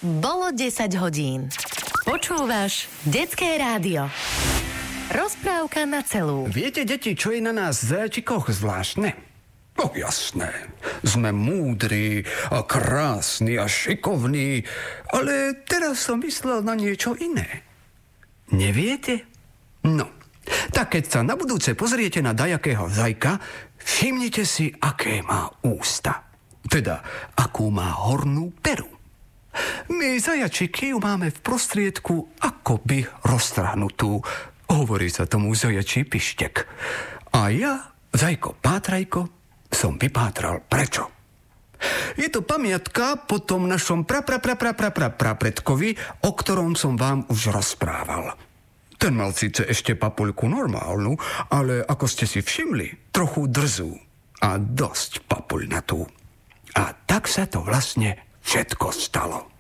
Bolo 10 hodín. Počúvaš Detské rádio. Rozprávka na celú. Viete, deti, čo je na nás zajačikoch zvláštne? No jasné, sme múdri a krásni a šikovní, ale teraz som myslel na niečo iné. Neviete? No, tak keď sa na budúce pozriete na dajakého zajka, všimnite si, aké má ústa. Teda, akú má hornú peru. My zajačiky ju máme v prostriedku akoby roztrhnutú. Hovorí sa tomu zajačí pištek. A ja, zajko pátrajko, som vypátral prečo. Je to pamiatka po tom našom prapredkovi, o ktorom som vám už rozprával. Ten mal síce ešte papuľku normálnu, ale ako ste si všimli, trochu drzú a dosť papuľnatú. A tak sa to vlastne všetko stalo.